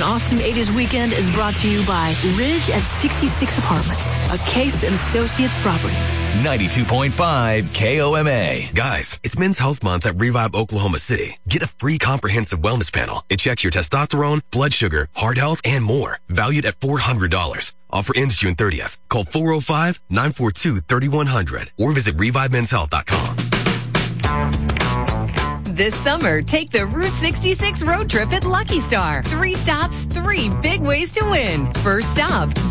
awesome 80s weekend is brought to you by Ridge at 66 Apartments, a Case and Associates property. 92.5 KOMA. Guys, it's Men's Health Month at Revive Oklahoma City. Get a free comprehensive wellness panel. It checks your testosterone, blood sugar, heart health, and more. Valued at $400. Offer ends June 30th. Call 405-942-3100 or visit ReviveMen'sHealth.com. This summer, take the Route 66 road trip at Lucky Star. 3 stops, 3 big ways to win. First stop,